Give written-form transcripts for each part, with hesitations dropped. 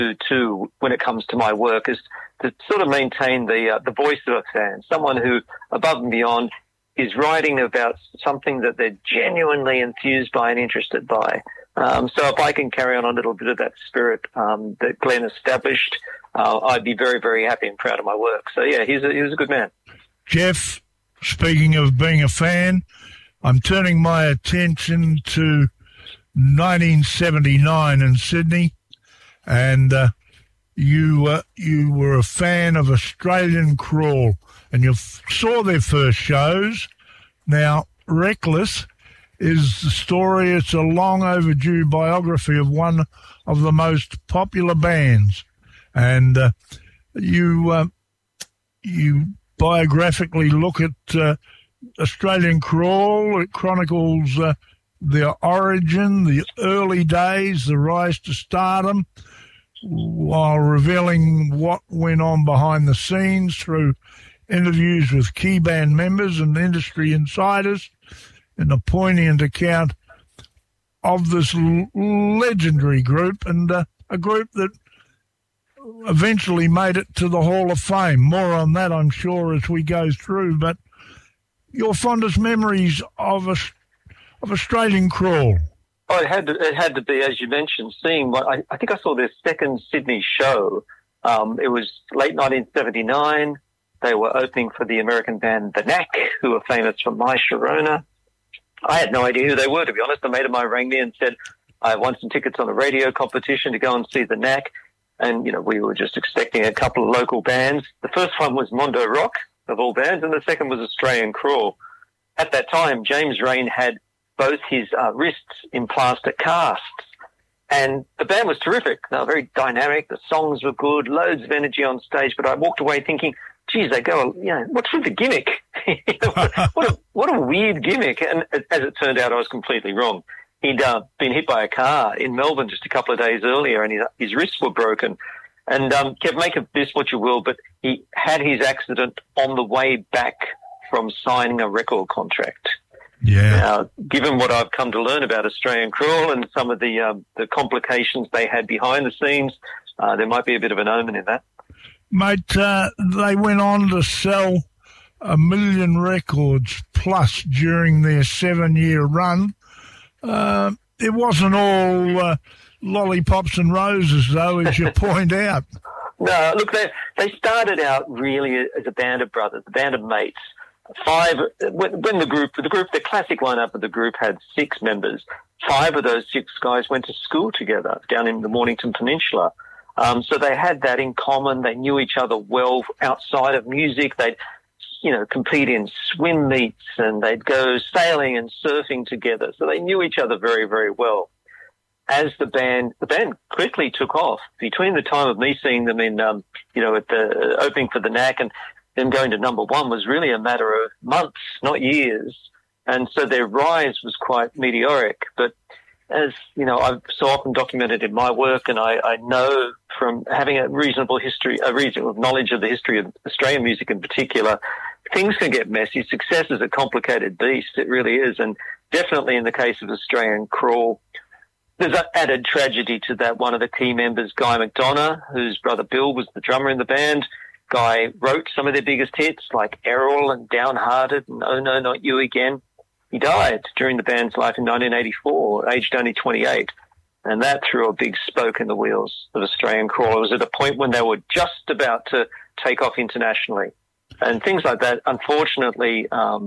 do too when it comes to my work is to sort of maintain the voice of a fan, someone who, above and beyond, is writing about something that they're genuinely enthused by and interested by. So if I can carry on a little bit of that spirit that Glenn established, I'd be very, very happy and proud of my work. So, yeah, he was a good man. Jeff, speaking of being a fan, I'm turning my attention to 1979 in Sydney, and you were a fan of Australian Crawl, and you saw their first shows. Now, Reckless is the story. It's a long overdue biography of one of the most popular bands, and you biographically look at Australian Crawl. It chronicles their origin, the early days, the rise to stardom, while revealing what went on behind the scenes through interviews with key band members and industry insiders, in a poignant account of this legendary group, and a group that eventually made it to the Hall of Fame. More on that, I'm sure, as we go through. But your fondest memories of Australian Crawl? Oh, it had to be, as you mentioned, seeing what I think I saw their second Sydney show. It was late 1979. They were opening for the American band The Knack, who were famous for My Sharona. I had no idea who they were, to be honest. A mate of mine rang me and said, I won some tickets on a radio competition to go and see The Knack. And, we were just expecting a couple of local bands. The first one was Mondo Rock, of all bands, and the second was Australian Crawl. At that time, James Rain had both his wrists in plaster casts, and the band was terrific. They were very dynamic. The songs were good, loads of energy on stage, but I walked away thinking, geez, they go, what's with the gimmick? what a weird gimmick. And as it turned out, I was completely wrong. He'd been hit by a car in Melbourne just a couple of days earlier, and his wrists were broken. And Kev, make of this what you will, but he had his accident on the way back from signing a record contract. Yeah. Now, given what I've come to learn about Australian Crawl and some of the complications they had behind the scenes, there might be a bit of an omen in that. Mate, they went on to sell 1 million records plus during their 7-year run. It wasn't all lollipops and roses, though, as you point out. No, look, they started out really as a band of brothers, a band of mates. When the classic lineup of the group had 6 members, 5 of those 6 guys went to school together down in the Mornington Peninsula. So they had that in common. They knew each other well outside of music. They'd, compete in swim meets, and they'd go sailing and surfing together. So they knew each other very, very well. As the band quickly took off between the time of me seeing them in, at the opening for the Knack and them going to number 1 was really a matter of months, not years. And so their rise was quite meteoric. But as, I've so often documented in my work, and I know from having a reasonable knowledge of the history of Australian music in particular, things can get messy. Success is a complicated beast. It really is. And definitely in the case of Australian Crawl, there's an added tragedy to that. One of the key members, Guy McDonough, whose brother Bill was the drummer in the band, Guy wrote some of their biggest hits like Errol and Downhearted and Oh No, Not You Again. He died during the band's life in 1984, aged only 28. And that threw a big spoke in the wheels of Australian Crawl. It was at a point when they were just about to take off internationally. And things like that, unfortunately,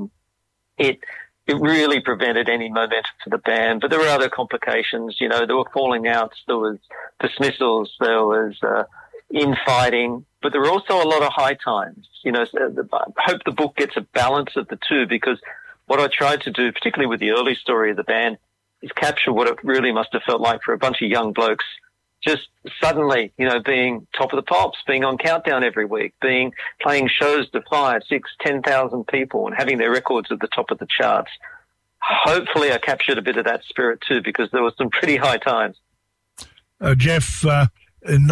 it really prevented any momentum for the band. But there were other complications. There were falling outs, there was dismissals, there was infighting, but there were also a lot of high times. I hope the book gets a balance of the two, because what I tried to do, particularly with the early story of the band, is capture what it really must have felt like for a bunch of young blokes just suddenly, being top of the pops, being on Countdown every week, playing shows to 5, 6, 10,000 people and having their records at the top of the charts. Hopefully I captured a bit of that spirit too, because there were some pretty high times. Jeff, in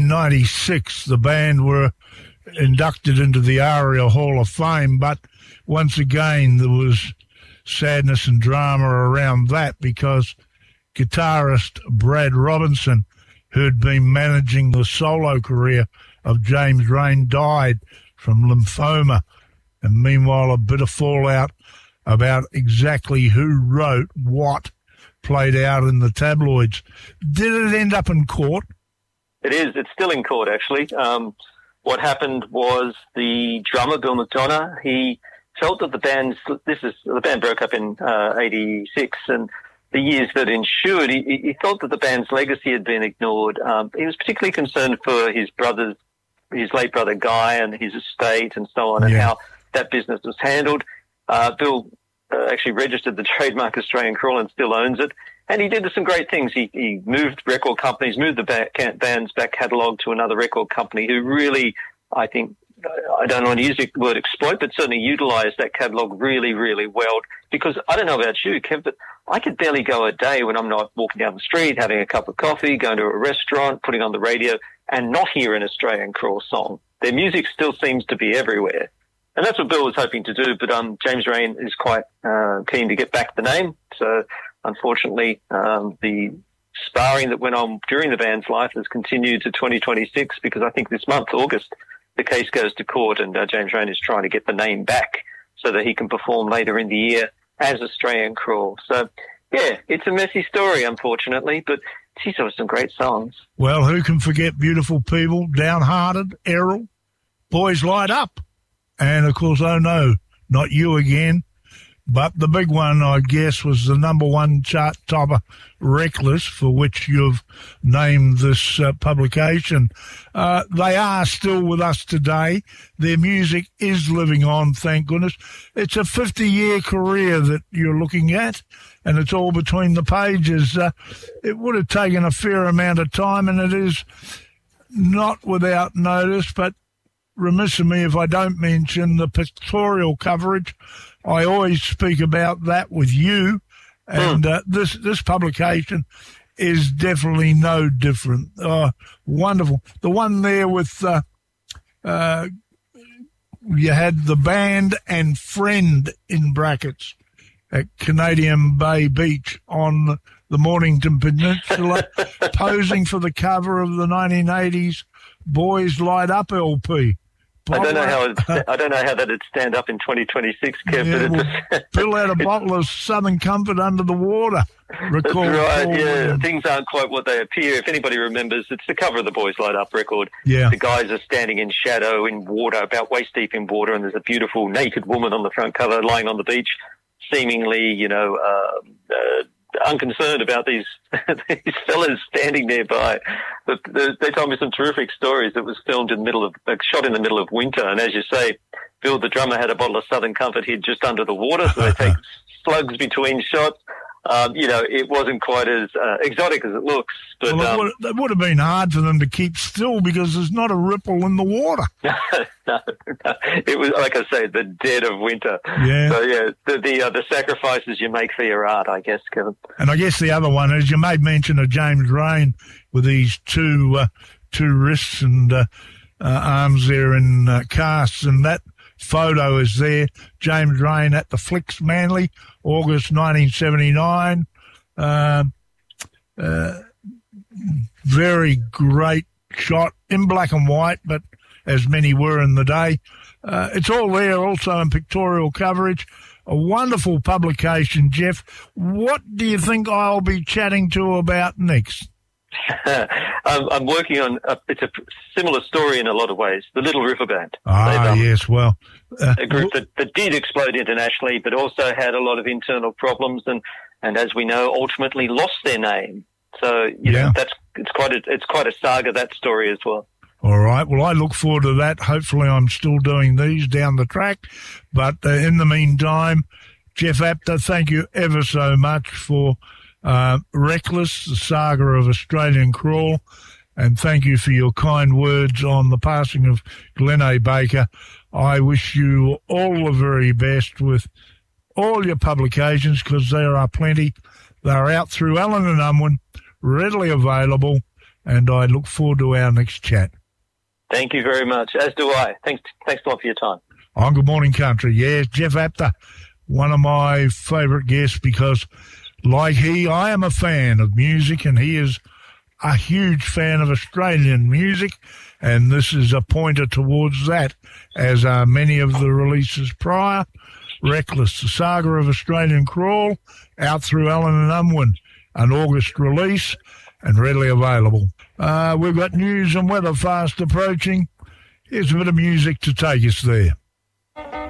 1996, the band were inducted into the ARIA Hall of Fame, but once again there was sadness and drama around that, because guitarist Brad Robinson, who'd been managing the solo career of James Rain, died from lymphoma. And meanwhile, a bit of fallout about exactly who wrote what played out in the tabloids. Did it end up in court? It is. It's still in court, actually. What happened was the drummer, Bill McDonough, he felt that the band broke up in 86, and the years that ensued, he thought that the band's legacy had been ignored. He was particularly concerned for his late brother Guy and his estate and so on, and how that business was handled. Bill actually registered the trademark Australian Crawl and still owns it. And he did some great things. He moved record companies, moved the band's back catalogue to another record company who really, I think, I don't want to use the word exploit, but certainly utilised that catalogue really, really well. Because I don't know about you, Kev, but I could barely go a day when I'm not walking down the street, having a cup of coffee, going to a restaurant, putting on the radio, and not hear an Australian Crawl song. Their music still seems to be everywhere. And that's what Bill was hoping to do, but James Rain is quite keen to get back the name. So, unfortunately, the sparring that went on during the band's life has continued to 2026 because I think this month, August, the case goes to court and James Rain is trying to get the name back so that he can perform later in the year as Australian Crawl. So, yeah, it's a messy story, unfortunately, but he's got some great songs. Well, who can forget Beautiful People, Downhearted, Errol, Boys Light Up, and, of course, Oh No, Not You Again. But the big one, I guess, was the number one chart topper, Reckless, for which you've named this publication. They are still with us today. Their music is living on, thank goodness. It's a 50-year career that you're looking at, and it's all between the pages. It would have taken a fair amount of time, and it is not without notice, but remiss of me if I don't mention the pictorial coverage. I always speak about that with you, and this publication is definitely no different. Wonderful. The one there with you had the band and friend in brackets at Canadian Bay Beach on the Mornington Peninsula, posing for the cover of the 1980s Boys Light Up LP. I don't know how that'd stand up in 2026, Kev. Yeah, but Bill had a bottle of Southern Comfort under the water. That's right, yeah. Things aren't quite what they appear. If anybody remembers, it's the cover of the Boys Light Up record. Yeah. The guys are standing in shadow in water, about waist deep in water, and there's a beautiful naked woman on the front cover lying on the beach, seemingly, unconcerned about these fellas standing nearby. But they told me some terrific stories. It was filmed shot in the middle of winter, and as you say, Bill, the drummer, had a bottle of Southern Comfort hid just under the water, so they take slugs between shots. It wasn't quite as exotic as it looks. But it would have been hard for them to keep still because there's not a ripple in the water. No. It was, like I say, the dead of winter. Yeah. So, yeah, the sacrifices you make for your art, I guess, Kevin. And I guess the other one is you made mention of James Rain with these two wrists and arms there in casts, and that photo is there. James Rain at the Flicks Manly, August 1979. Very great shot in black and white, but as many were in the day. It's all there also in pictorial coverage. A wonderful publication, Jeff. What do you think I'll be chatting to about next? I'm working on it's a similar story in a lot of ways. The Little River Band. Yes, well, a group that did explode internationally, but also had a lot of internal problems, and as we know, ultimately lost their name. So it's quite a saga, that story as well. All right. Well, I look forward to that. Hopefully, I'm still doing these down the track. But in the meantime, Jeff Apter, thank you ever so much for Reckless, the saga of Australian Crawl, and thank you for your kind words on the passing of Glenn A. Baker. I wish you all the very best with all your publications, because there are plenty. They're out through Allen and Unwin, readily available, and I look forward to our next chat. Thank you very much, as do I. Thanks a lot for your time. On Good Morning Country, yes, Jeff Apter, one of my favourite guests, because like I am a fan of music, and he is a huge fan of Australian music, and this is a pointer towards that, as are many of the releases prior. Reckless, the saga of Australian Crawl, out through Allen and Unwin, an August release and readily available. We've got news and weather fast approaching. Here's a bit of music to take us there.